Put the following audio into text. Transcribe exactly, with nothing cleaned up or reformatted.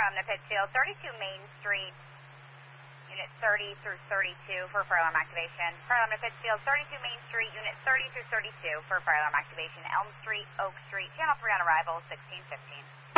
alarm to Pittsfield, thirty-two Main Street, Unit thirty through thirty-two for fire alarm activation. Fire alarm to Pittsfield, thirty-two Main Street, Unit thirty through thirty-two for fire alarm activation. Elm Street, Oak Street, Channel three on arrival, sixteen fifteen.